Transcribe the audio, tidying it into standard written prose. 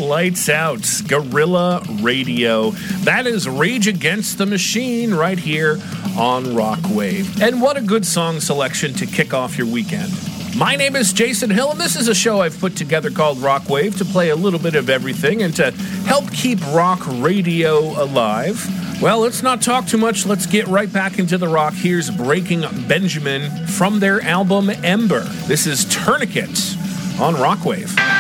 Lights Out, Guerrilla Radio. That is Rage Against the Machine right here on Rockwave. And what a good song selection to kick off your weekend. My name is Jason Hill, and this is a show I've put together called Rockwave to play a little bit of everything and to help keep rock radio alive. Well, let's not talk too much. Let's get right back into the rock. Here's Breaking Benjamin from their album Ember. This is Tourniquet on Rockwave.